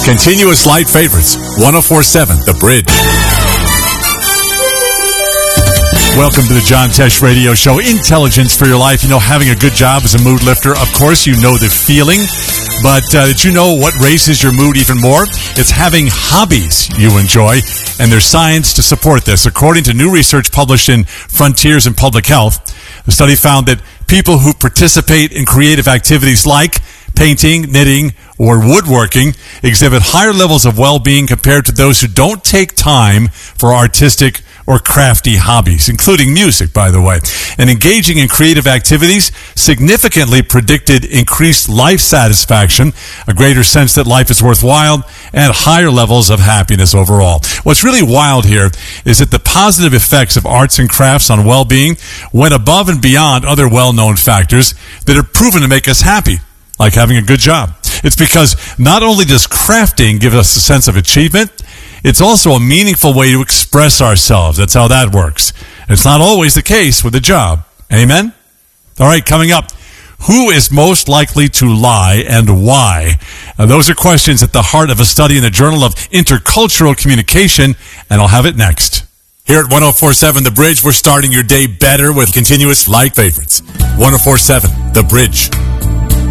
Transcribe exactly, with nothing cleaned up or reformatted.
Continuous Light Favorites, one oh four point seven The Bridge. Welcome to the John Tesh Radio Show. Intelligence for your life. You know, having a good job is a mood lifter. Of course, you know the feeling. But uh, did you know what raises your mood even more? It's having hobbies you enjoy. And there's science to support this. According to new research published in Frontiers in Public Health, the study found that people who participate in creative activities like painting, knitting, or woodworking exhibit higher levels of well-being compared to those who don't take time for artistic or crafty hobbies, including music, by the way. And engaging in creative activities significantly predicted increased life satisfaction, a greater sense that life is worthwhile, and higher levels of happiness overall. What's really wild here is that the positive effects of arts and crafts on well-being went above and beyond other well-known factors that are proven to make us happy, like having a good job. It's because not only does crafting give us a sense of achievement, it's also a meaningful way to express ourselves. That's how that works. It's not always the case with a job. Amen? All right, coming up, who is most likely to lie and why? Now, those are questions at the heart of a study in the Journal of Intercultural Communication, and I'll have it next. Here at one oh four point seven The Bridge, we're starting your day better with Continuous Light Favorites. one oh four point seven The Bridge.